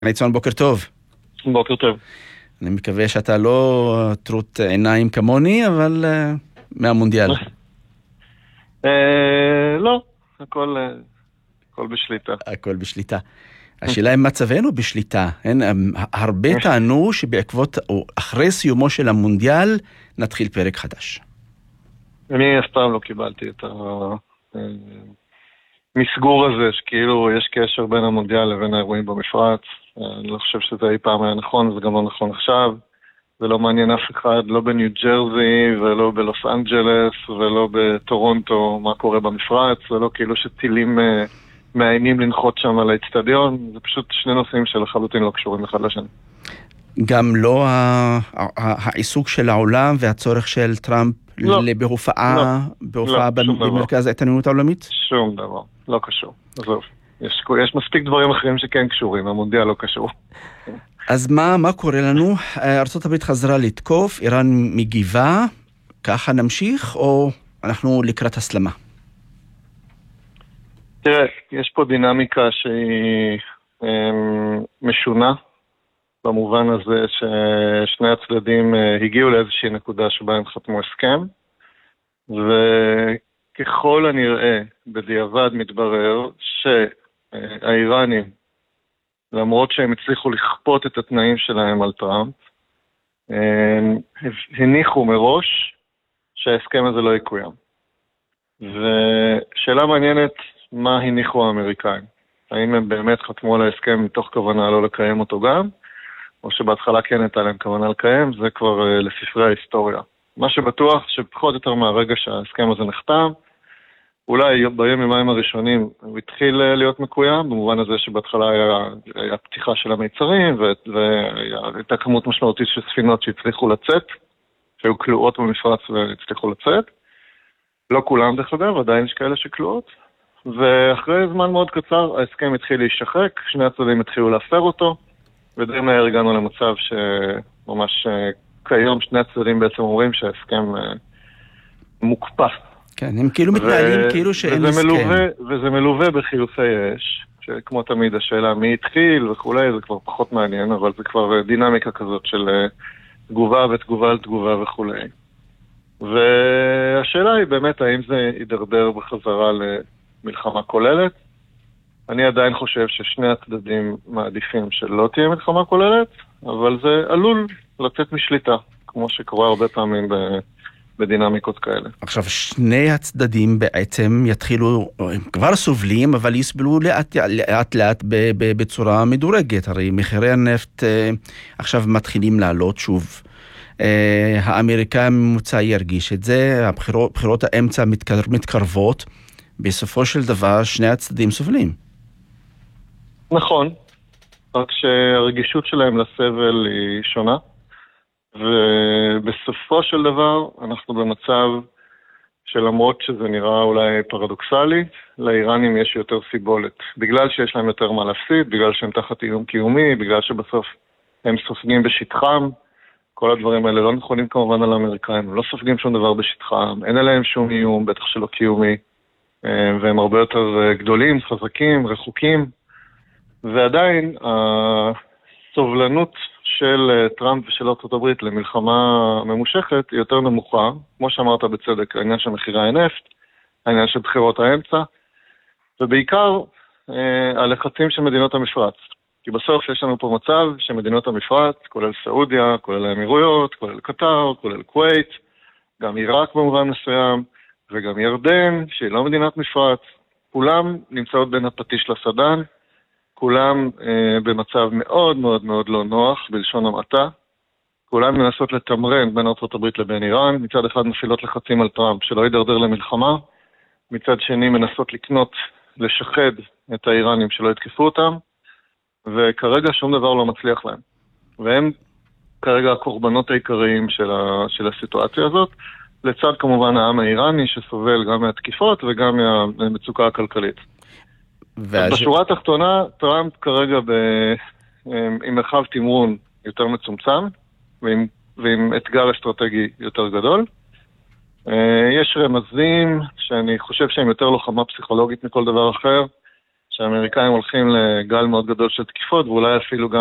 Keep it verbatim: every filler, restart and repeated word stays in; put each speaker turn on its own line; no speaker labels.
ניצון, בוקר טוב.
בוקר טוב.
אני מקווה שאתה לא טרוט עיניים כמוני, אבל uh, מהמונדיאל.
לא, הכל, הכל בשליטה.
הכל בשליטה. השאלה אם מצבנו בשליטה. אין, הרבה טענו שבעקבות, או אחרי סיומו של המונדיאל, נתחיל פרק חדש.
אני אף פעם לא קיבלתי את המסגור הזה, שכאילו יש קשר בין המונדיאל לבין האירועים במפרץ. אני לא חושב שזה אי פעם היה נכון, זה גם לא נכון עכשיו. זה לא מעניין אף אחד, לא בניו ג'רזי, ולא בלוס אנג'לס, ולא בטורונטו, מה קורה במפרץ, ולא כאילו שטילים מאיימים לנחות שם על האצטדיון. זה פשוט שני נושאים שלחלוטין לא קשורים אחד לשני.
גם לא העיסוק של העולם והצורך של טראמפ בהופעה במרכז ההתעניינות העולמית?
שום דבר, לא קשור. עזוב. יש, יש מספיק דברים אחרים שכן קשורים, המונדיאל לא קשור.
אז מה, מה קורה לנו? ארצות הברית חזרה לתקוף, איראן מגיבה, ככה נמשיך, או אנחנו לקראת הסלמה?
תראה, יש פה דינמיקה שהיא משונה, במובן הזה ששני הצדדים הגיעו לאיזושהי נקודה שבה הם חתמו הסכם, וככל הנראה בדיעבד מתברר שהאיראנים, למרות שהם הצליחו לכפות את התנאים שלהם על טראמפ, הניחו מראש שההסכם הזה לא יקוים. ושאלה מעניינת, מה הניחו האמריקאים? האם הם באמת חתמו על ההסכם מתוך כוונה לא לקיים אותו גם? או שבהתחלה כן הייתה להם כוונה לקיים? זה כבר לספרי ההיסטוריה. מה שבטוח שפחות יותר מהרגע שההסכם הזה נחתם, אולי ביום ימיים הראשונים הוא התחיל להיות מקוים, במובן הזה שבהתחלה היה, היה פתיחה של המיצרים, והייתה כמות משמעותית של ספינות שהצליחו לצאת, שהיו כלואות במפרץ והצליחו לצאת. לא כולם דרך אגב, עדיין יש כאלה שכלואות. ואחרי זמן מאוד קצר ההסכם התחיל להישחק, שני הצדדים התחילו להפר אותו, ודי מהר הגענו למצב שממש כיום שני הצדדים בעצם אומרים שההסכם מוקפא.
כן, הם כאילו מתנהלים כאילו שאין הסכם.
וזה מלווה בחילופי אש, שכמו תמיד השאלה מי התחיל וכולי, זה כבר פחות מעניין, אבל זה כבר דינמיקה כזאת של תגובה ותגובה על תגובה וכולי. והשאלה היא באמת האם זה יידרדר בחזרה למלחמה כוללת. אני עדיין חושב ששני הצדדים מעדיפים שלא תהיה מלחמה כוללת, אבל זה עלול לצאת משליטה, כמו שקורה הרבה פעמים ב... בדינמיקות כאלה.
עכשיו, שני הצדדים בעצם יתחילו, הם כבר סובלים, אבל יסבלו לאט לאט, לאט בצורה מדורגת. הרי מחירי הנפט עכשיו מתחילים לעלות שוב. האמריקאי הממוצע ירגיש את זה, הבחירות, בחירות האמצע מתקרבות, בסופו של דבר שני הצדדים סובלים.
נכון, רק שהרגישות שלהם לסבל היא שונה. ובסופו של דבר אנחנו במצב שלמרות שזה נראה אולי פרדוקסלי, לאיראנים יש יותר סיבולת. בגלל שיש להם יותר מה להפסיד, בגלל שהם תחת איום קיומי, בגלל שבסוף הם סופגים בשטחם. כל הדברים האלה לא נכונים כמובן על האמריקאים, הם לא סופגים שום דבר בשטחם, אין עליהם שום איום, בטח שלא קיומי, והם הרבה יותר גדולים, חזקים, רחוקים. ועדיין הסובלנות של טראמפ ושל ארצות הברית למלחמה ממושכת היא יותר נמוכה, כמו שאמרת בצדק, העניין של מחירי הנפט, העניין של בחירות האמצע, ובעיקר אה, הלחצים של מדינות המפרץ. כי בסוף יש לנו פה מצב שמדינות המפרץ, כולל סעודיה, כולל האמירויות, כולל קטר, כולל כווית, גם עיראק במובן מסוים, וגם ירדן, שהיא לא מדינת מפרץ, כולם נמצאות בין הפטיש לסדן, כולם אה, במצב מאוד מאוד מאוד לא נוח, בלשון המעטה. כולם מנסות לתמרן בין ארצות הברית לבין איראן. מצד אחד מפעילות לחצים על טראמפ שלא יידרדר למלחמה. מצד שני מנסות לקנות, לשחד את האיראנים שלא יתקפו אותם. וכרגע שום דבר לא מצליח להם. והם כרגע הקורבנות העיקריים של, ה, של הסיטואציה הזאת. לצד כמובן העם האיראני שסובל גם מהתקיפות וגם מהמצוקה הכלכלית. ואז... בשורה התחתונה, טראמפ כרגע ב... עם מרחב תמרון יותר מצומצם, ועם, ועם אתגר אסטרטגי יותר גדול. יש רמזים שאני חושב שהם יותר לוחמה פסיכולוגית מכל דבר אחר, שהאמריקאים הולכים לגל מאוד גדול של תקיפות, ואולי אפילו גם